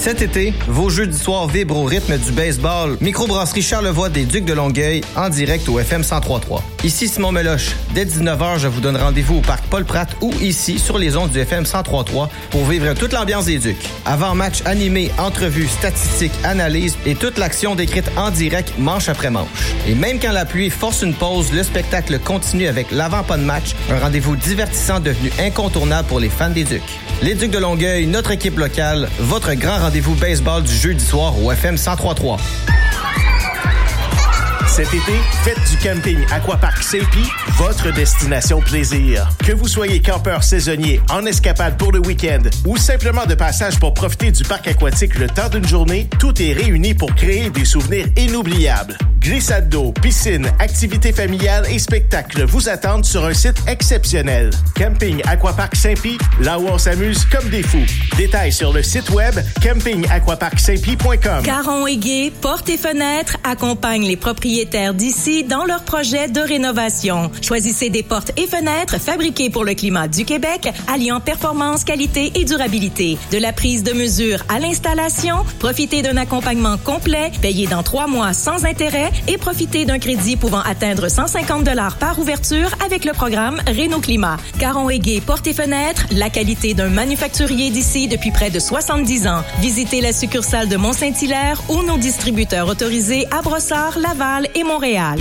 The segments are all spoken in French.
Cet été, vos jeudis soirs vibrent au rythme du baseball. Microbrasserie Charlevoix des Ducs de Longueuil, en direct au FM 103.3. Ici Simon Meloche. Dès 19h, je vous donne rendez-vous au Parc Paul-Pratte ou ici, sur les ondes du FM 103.3 pour vivre toute l'ambiance des Ducs. Avant-match animé, entrevues, statistiques, analyses et toute l'action décrite en direct, manche après manche. Et même quand la pluie force une pause, le spectacle continue avec l'avant-pas de match, un rendez-vous divertissant devenu incontournable pour les fans des Ducs. Les Ducs de Longueuil, notre équipe locale, votre grand rendez-vous baseball du jeudi soir au FM 103.3. Cet été, faites du camping Aquapark Saint-Pie votre destination plaisir. Que vous soyez campeur saisonnier, en escapade pour le week-end ou simplement de passage pour profiter du parc aquatique le temps d'une journée, tout est réuni pour créer des souvenirs inoubliables. Glissade d'eau, piscine, activités familiales et spectacles vous attendent sur un site exceptionnel. Camping Aquapark Saint-Pie, là où on s'amuse comme des fous. Détails sur le site web campingaquaparksaintpie.com. Caron et Gué, portes et fenêtres accompagnent les propriétaires d'ici dans leurs projets de rénovation. Choisissez des portes et fenêtres fabriquées pour le climat du Québec, alliant performance, qualité et durabilité. De la prise de mesure à l'installation, profitez d'un accompagnement complet, payé dans 3 mois sans intérêt et profitez d'un crédit pouvant atteindre 150 $ par ouverture avec le programme Réno Climat. Caron et Gué, portes et fenêtres, la qualité d'un manufacturier d'ici depuis près de 70 ans. Visitez la succursale de Mont-Saint-Hilaire ou nos distributeurs autorisés à Brossard, Laval et Montréal.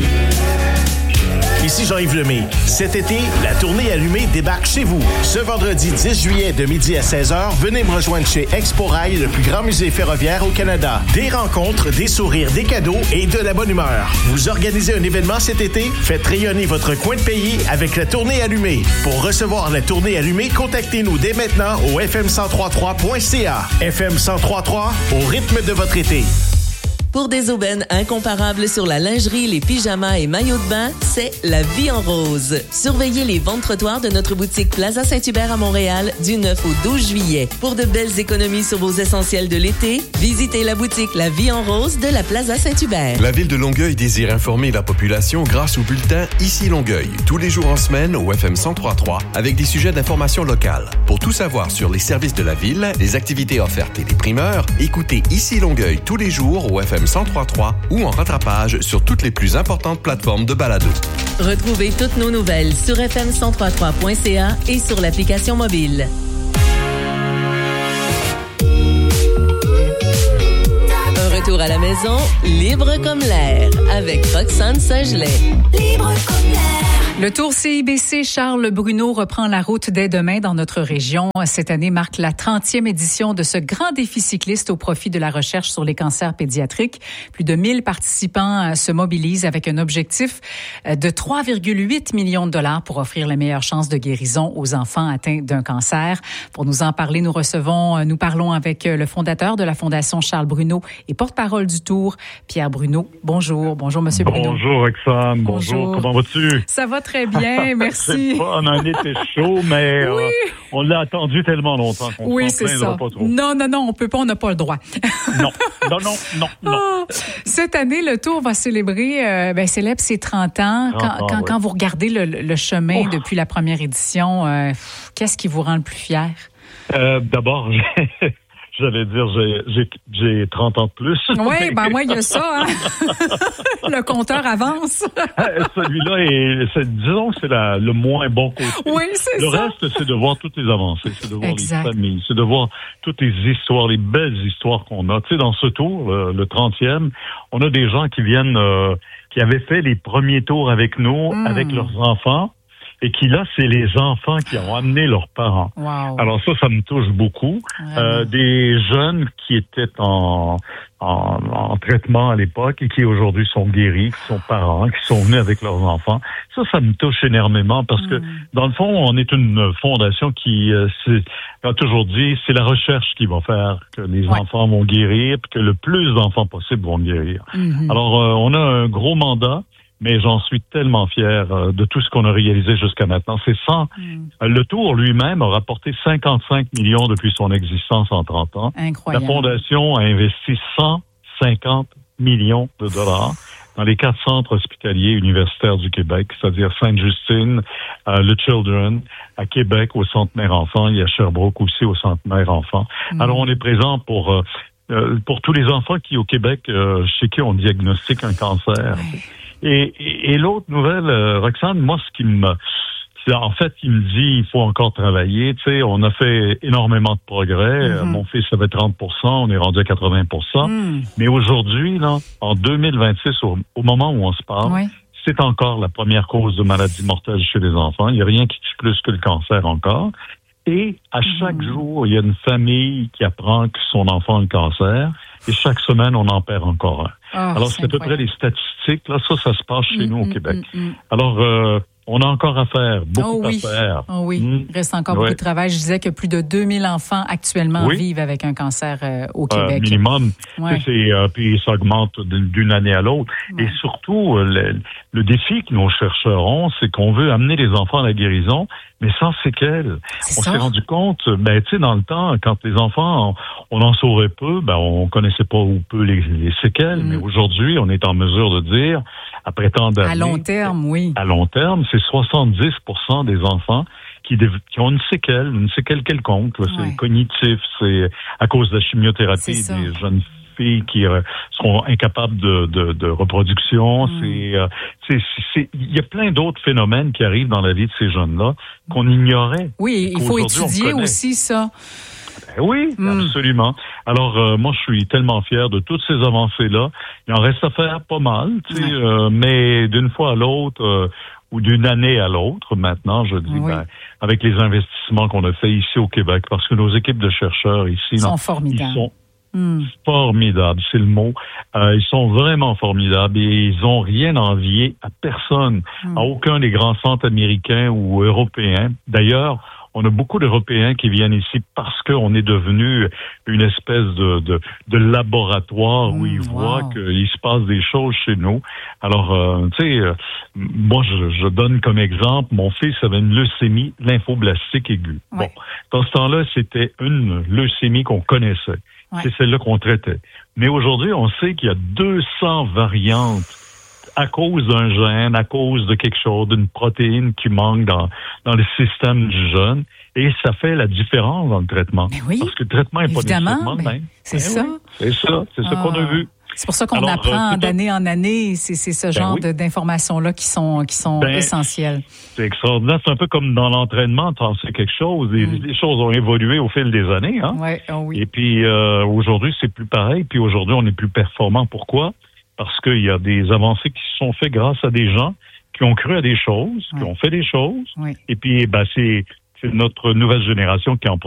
Ici Jean-Yves Lemay. Cet été, la tournée allumée débarque chez vous. Ce vendredi 10 juillet de midi à 16h, venez me rejoindre chez Expo Rail, le plus grand musée ferroviaire au Canada. Des rencontres, des sourires, des cadeaux et de la bonne humeur. Vous organisez un événement cet été? Faites rayonner votre coin de pays avec la tournée allumée. Pour recevoir la tournée allumée, contactez-nous dès maintenant au fm1033.ca. FM 1033, au rythme de votre été. Pour des aubaines incomparables sur la lingerie, les pyjamas et maillots de bain, c'est La Vie en Rose. Surveillez les ventes trottoirs de notre boutique Plaza Saint-Hubert à Montréal du 9 au 12 juillet. Pour de belles économies sur vos essentiels de l'été, visitez la boutique La Vie en Rose de la Plaza Saint-Hubert. La Ville de Longueuil désire informer la population grâce au bulletin Ici Longueuil, tous les jours en semaine au FM 103.3 avec des sujets d'information locale. Pour tout savoir sur les services de la Ville, les activités offertes et les primeurs, écoutez Ici Longueuil tous les jours au FM 103.3 ou en rattrapage sur toutes les plus importantes plateformes de balado. Retrouvez toutes nos nouvelles sur fm1033.ca et sur l'application mobile. Un retour à la maison, libre comme l'air, avec Roxane Saint-Gelais. Libre comme l'air. Le Tour CIBC Charles Bruno reprend la route dès demain dans notre région. Cette année marque la 30e édition de ce grand défi cycliste au profit de la recherche sur les cancers pédiatriques. Plus de 1000 participants se mobilisent avec un objectif de 3,8 millions de dollars pour offrir les meilleures chances de guérison aux enfants atteints d'un cancer. Pour nous en parler, nous parlons avec le fondateur de la Fondation Charles Bruno et porte-parole du Tour, Pierre Bruno. Bonjour. Bonjour, Monsieur Bruno. Bonjour, Roxane. Bonjour. Comment vas-tu? Ça va très bien, merci. C'est pas un été chaud, mais oui. On l'a attendu tellement longtemps qu'on s'en plaindra pas trop. Non, on peut pas, on n'a pas le droit. Non. Cette année, le Tour va célébrer, célèbre ses 30 ans. Quand vous regardez le chemin depuis la première édition, qu'est-ce qui vous rend le plus fier? D'abord, j'allais dire, j'ai 30 ans de plus. Oui, moi, il y a ça. Hein? Le compteur avance. Celui-là, disons que c'est le moins bon côté. Oui, c'est ça. Le reste, c'est de voir toutes les avancées, c'est de voir les familles, c'est de voir toutes les histoires, les belles histoires qu'on a. Tu sais, dans ce tour, le 30e, on a des gens qui viennent, qui avaient fait les premiers tours avec nous, avec leurs enfants. Et qui, là, c'est les enfants qui ont amené leurs parents. Wow. Alors ça me touche beaucoup. Des jeunes qui étaient en traitement à l'époque et qui aujourd'hui sont guéris, qui sont parents, qui sont venus avec leurs enfants. Ça me touche énormément parce que, dans le fond, on est une fondation qui a toujours dit, c'est la recherche qui va faire que les enfants vont guérir, puis que le plus d'enfants possible vont guérir. Alors, on a un gros mandat. Mais j'en suis tellement fier de tout ce qu'on a réalisé jusqu'à maintenant. Le Tour lui-même a rapporté 55 millions depuis son existence en 30 ans. Incroyable. La Fondation a investi 150 millions de dollars dans les 4 centres hospitaliers universitaires du Québec, c'est-à-dire Sainte-Justine, le Children, à Québec, au Centre Mère-Enfant, il y a Sherbrooke aussi au Centre Mère-Enfant. Alors, on est présent pour pour tous les enfants qui, au Québec, chez qui on diagnostique un cancer. Ouais. Et l'autre nouvelle, Roxane, moi, ce qui me dit, il faut encore travailler. Tu sais, on a fait énormément de progrès. Mon fils avait 30%, on est rendu à 80%. Mais aujourd'hui, là, en 2026, au moment où on se parle, c'est encore la première cause de maladie mortelle chez les enfants. Il n'y a rien qui tue plus que le cancer encore. Et à chaque jour, il y a une famille qui apprend que son enfant a le cancer. Et chaque semaine, on en perd encore un. Alors, c'est à peu près les statistiques. Là, ça se passe chez nous au Québec. Alors, on a encore à faire, beaucoup à faire. Oh oui, il reste encore beaucoup de travail. Je disais que plus de 2000 enfants actuellement vivent avec un cancer au Québec. Minimum. Puis ça augmente d'une année à l'autre. Et surtout, le défi que nos chercheurs ont, c'est qu'on veut amener les enfants à la guérison, mais sans séquelles. On s'est rendu compte, tu sais, dans le temps, quand les enfants, on en saurait peu, on connaissait pas ou peu les séquelles, mais aujourd'hui, on est en mesure de dire, après tant d'années... À long terme, oui. À long terme, c'est 70% des enfants qui ont une séquelle quelconque. Là, c'est cognitif, c'est à cause de la chimiothérapie des jeunes filles qui seront incapables de reproduction. Il y a plein d'autres phénomènes qui arrivent dans la vie de ces jeunes-là qu'on ignorait. Oui, il faut étudier aussi ça. Oui, absolument. Alors, moi, je suis tellement fier de toutes ces avancées-là. Il en reste à faire pas mal, mais d'une fois à l'autre, ou d'une année à l'autre, maintenant, je dis, avec les investissements qu'on a fait ici au Québec, parce que nos équipes de chercheurs ici... sont formidables. Ils sont formidables, c'est le mot. Ils sont vraiment formidables et ils ont rien à envier à personne, à aucun des grands centres américains ou européens. D'ailleurs, on a beaucoup d'Européens qui viennent ici parce qu'on est devenu une espèce de laboratoire où ils voient qu'il se passe des choses chez nous. Alors, tu sais, moi, je donne comme exemple, mon fils avait une leucémie lymphoblastique aiguë. Bon, dans ce temps-là, c'était une leucémie qu'on connaissait. C'est celle-là qu'on traitait. Mais aujourd'hui, on sait qu'il y a 200 variantes à cause d'un gène, à cause de quelque chose, d'une protéine qui manque dans le système du jeune. Et ça fait la différence dans le traitement. Parce que le traitement n'est pas nécessairement le même. C'est ça. C'est ça qu'on a vu. C'est pour ça qu'on apprend d'année en année. C'est ce genre d'informations-là qui sont essentielles. C'est extraordinaire. C'est un peu comme dans l'entraînement, tu en sais quelque chose. Les choses ont évolué au fil des années. Hein? Et puis, aujourd'hui, c'est plus pareil. Puis aujourd'hui, on est plus performant. Pourquoi? Parce qu'il y a des avancées qui se sont faites grâce à des gens qui ont cru à des choses, qui ont fait des choses. Et puis, c'est notre nouvelle génération qui en profite.